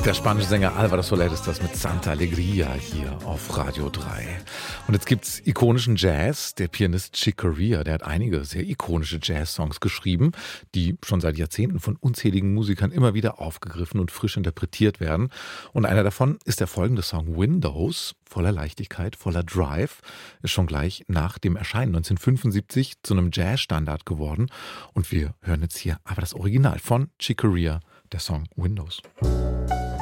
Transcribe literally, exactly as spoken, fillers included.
Der spanische Sänger Álvaro Soler ist das mit Santa Alegría hier auf Radio drei. Und jetzt gibt's ikonischen Jazz. Der Pianist Chick Corea, der hat einige sehr ikonische Jazz-Songs geschrieben, die schon seit Jahrzehnten von unzähligen Musikern immer wieder aufgegriffen und frisch interpretiert werden. Und einer davon ist der folgende Song Windows, voller Leichtigkeit, voller Drive, ist schon gleich nach dem Erscheinen neunzehnhundertfünfundsiebzig zu einem Jazz-Standard geworden. Und wir hören jetzt hier aber das Original von Chick Corea, der Song Windows.